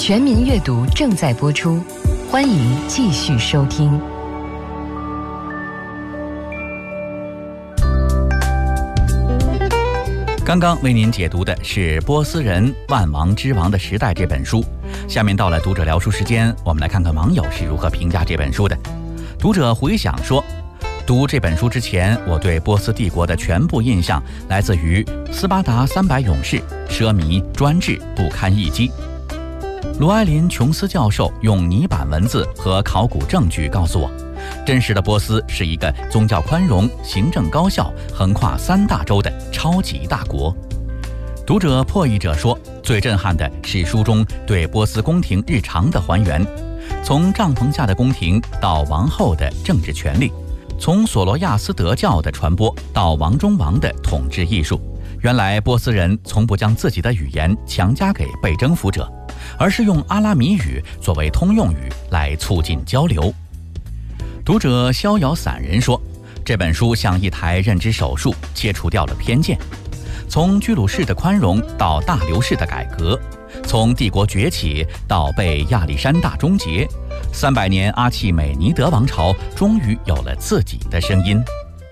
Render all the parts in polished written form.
全民阅读正在播出，欢迎继续收听。 刚刚为您解读的是波斯人万王之王的时代这本书。下面到了读者聊书时间，我们来看看网友是如何评价这本书的。读者回想说，读这本书之前，我对波斯帝国的全部印象来自于斯巴达300勇士，奢靡专制不堪一击。罗埃林·琼斯教授用泥板文字和考古证据告诉我，真实的波斯是一个宗教宽容、行政高效、横跨3大洲的超级大国。读者破译者说，最震撼的是书中对波斯宫廷日常的还原，从帐篷下的宫廷到王后的政治权力，从索罗亚斯德教的传播到王中王的统治艺术。原来波斯人从不将自己的语言强加给被征服者，而是用阿拉米语作为通用语来促进交流。读者逍遥散人说，这本书像一台认知手术，切除掉了偏见。从居鲁士的宽容到大流士的改革，从帝国崛起到被亚历山大终结，300年阿契美尼德王朝终于有了自己的声音。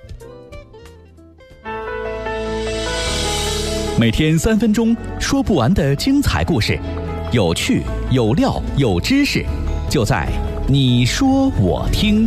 每天3分钟，说不完的精彩故事，有趣有料有知识，就在你说我听。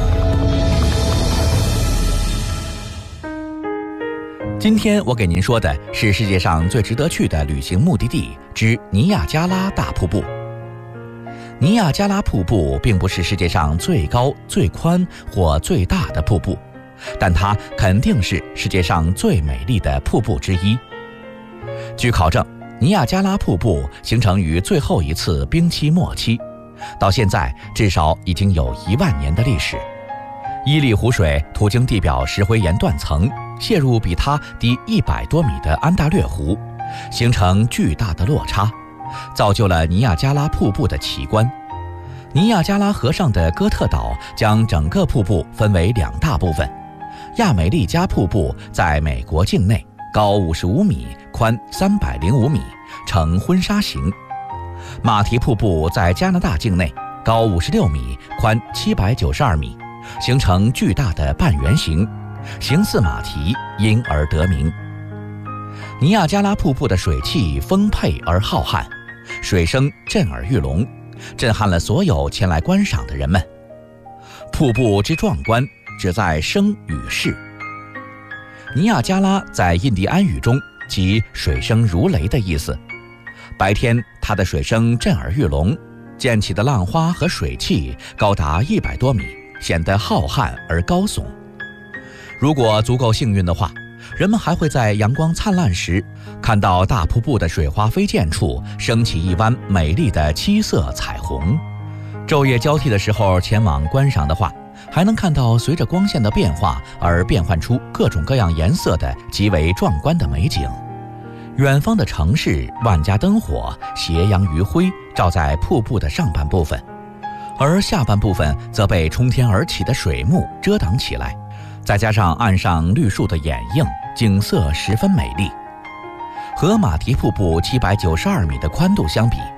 今天我给您说的是世界上最值得去的旅行目的地之尼亚加拉大瀑布。尼亚加拉瀑布并不是世界上最高、最宽或最大的瀑布，但它肯定是世界上最美丽的瀑布之一。据考证，尼亚加拉瀑布形成于最后一次冰期末期，到现在至少已经有1万年的历史。伊利湖水途经地表石灰岩断层，泄入比它低100多米的安大略湖，形成巨大的落差，造就了尼亚加拉瀑布的奇观。尼亚加拉河上的哥特岛将整个瀑布分为2大部分。亚美利加瀑布在美国境内，高55米，宽305米，呈婚纱形。马蹄瀑布在加拿大境内，高56米，宽792米，形成巨大的半圆形，形似马蹄，因而得名。尼亚加拉瀑布的水汽丰沛而浩瀚，水声震耳欲聋，震撼了所有前来观赏的人们。瀑布之壮观，只在声与势。尼亚加拉在印第安语中即水声如雷的意思。白天它的水声震耳欲聋，溅起的浪花和水汽高达100多米，显得浩瀚而高耸。如果足够幸运的话，人们还会在阳光灿烂时看到大瀑布的水花飞溅处升起一弯美丽的7色彩虹。昼夜交替的时候前往观赏的话，还能看到随着光线的变化而变换出各种各样颜色的极为壮观的美景。远方的城市万家灯火斜阳余晖照在瀑布的上半部分，而下半部分则被冲天而起的水幕遮挡起来，再加上岸上绿树的掩映，景色十分美丽。和马蹄瀑布792米的宽度相比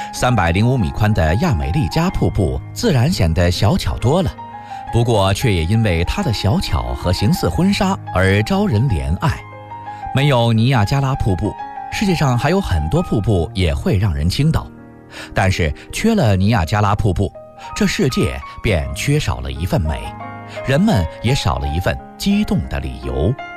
，305米宽的亚美利加瀑布自然显得小巧多了，不过却也因为它的小巧和形似婚纱而招人怜爱。没有尼亚加拉瀑布，世界上还有很多瀑布也会让人倾倒，但是缺了尼亚加拉瀑布，这世界便缺少了一份美，人们也少了一份激动的理由。